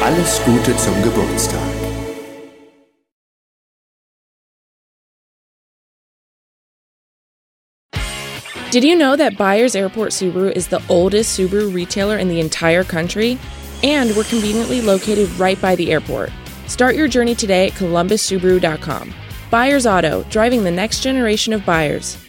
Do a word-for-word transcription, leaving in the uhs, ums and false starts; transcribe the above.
Alles Gute zum Geburtstag. Did you know that Byers Airport Subaru is the oldest Subaru retailer in the entire country? And we're conveniently located right by the airport. Start your journey today at columbus subaru dot com. Byers Auto, driving the next generation of buyers.